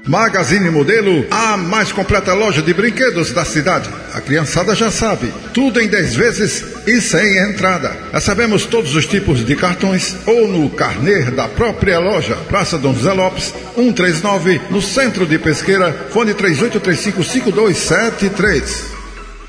Magazine Modelo, a mais completa loja de brinquedos da cidade. A criançada já sabe, tudo em 10 vezes e sem entrada. Recebemos todos os tipos de cartões ou no carnê da própria loja. Praça Dom José Lopes, 139, no centro de Pesqueira, fone 38355273.